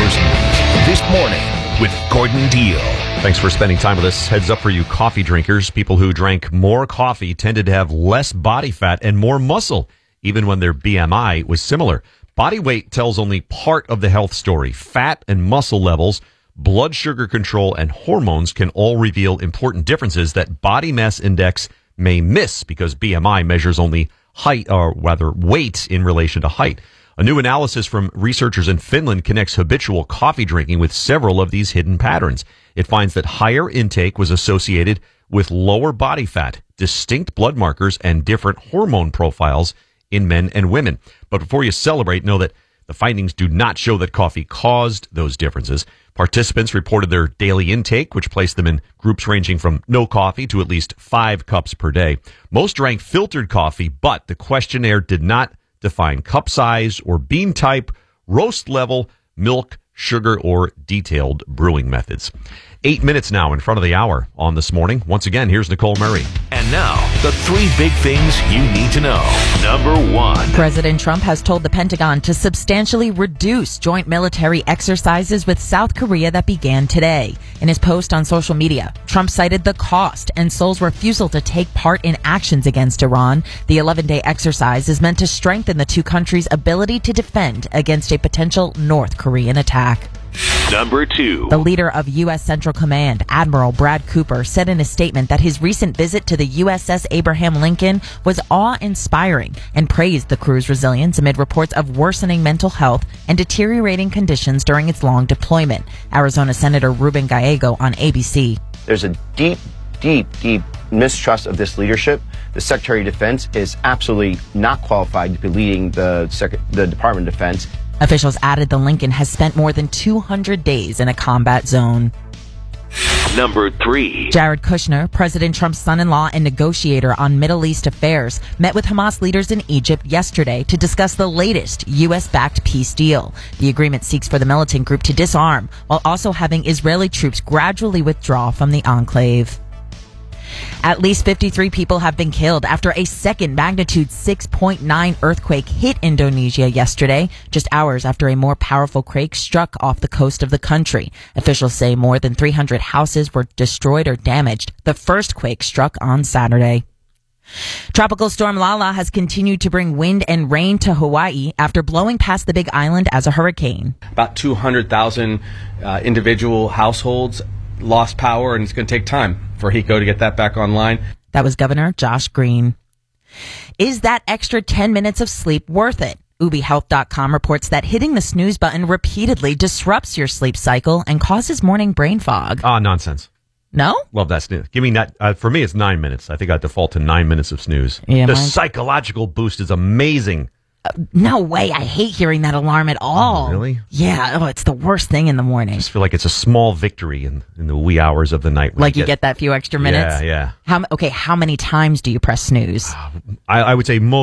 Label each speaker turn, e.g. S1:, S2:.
S1: News This Morning with Gordon Deal.
S2: Thanks for spending time with us. Heads up for you coffee drinkers. People who drank more coffee tended to have less body fat and more muscle, even when their BMI was similar. Body weight tells only part of the health story. Fat and muscle levels, blood sugar control, and hormones can all reveal important differences that body mass index may miss because BMI measures only height, or rather weight in relation to height. A new analysis from researchers in Finland connects habitual coffee drinking with several of these hidden patterns. It finds that higher intake was associated with lower body fat, distinct blood markers, and different hormone profiles in men and women. But before you celebrate, know that the findings do not show that coffee caused those differences. Participants reported their daily intake, which placed them in groups ranging from no coffee to at least 5 cups per day. Most drank filtered coffee, but the questionnaire did not define cup size or bean type, roast level, milk, sugar, or detailed brewing methods. 8 minutes now in front of the hour on This Morning. Once again, here's Nicole Murray.
S1: And now, the 3 big things you need to know. Number 1.
S3: President Trump has told the Pentagon to substantially reduce joint military exercises with South Korea that began today. In his post on social media, Trump cited the cost and Seoul's refusal to take part in actions against Iran. The 11-day exercise is meant to strengthen the two countries' ability to defend against a potential North Korean attack.
S1: Number 2.
S3: The leader of U.S. Central Command, Admiral Brad Cooper, said in a statement that his recent visit to the USS Abraham Lincoln was awe-inspiring and praised the crew's resilience amid reports of worsening mental health and deteriorating conditions during its long deployment. Arizona Senator Ruben Gallego on ABC.
S4: There's a deep mistrust of this leadership. The Secretary of Defense is absolutely not qualified to be leading the Department of Defense.
S3: Officials added the Lincoln has spent more than 200 days in a combat zone.
S1: Number 3.
S3: Jared Kushner, President Trump's son-in-law and negotiator on Middle East affairs, met with Hamas leaders in Egypt yesterday to discuss the latest U.S.-backed peace deal. The agreement seeks for the militant group to disarm while also having Israeli troops gradually withdraw from the enclave. At least 53 people have been killed after a second magnitude 6.9 earthquake hit Indonesia yesterday, just hours after a more powerful quake struck off the coast of the country. Officials say more than 300 houses were destroyed or damaged. The first quake struck on Saturday. Tropical storm Lala has continued to bring wind and rain to Hawaii after blowing past the Big Island as a hurricane.
S5: About 200,000 individual households lost power, and it's going to take time for HECO to get that back online.
S3: That was Governor Josh Green. Is that extra 10 minutes of sleep worth it? UbiHealth.com reports that hitting the snooze button repeatedly disrupts your sleep cycle and causes morning brain fog.
S2: Nonsense.
S3: No?
S2: Love that snooze. Give me that. For me, it's 9 minutes. I think I default to 9 minutes of snooze.
S3: Yeah,
S2: the psychological boost is amazing.
S3: No way. I hate hearing that alarm at all.
S2: Oh, really?
S3: Yeah. Oh, it's the worst thing in the morning.
S2: I just feel like it's a small victory in the wee hours of the night.
S3: Like you get that few extra minutes?
S2: Yeah.
S3: How many times do you press snooze?
S2: I would say most.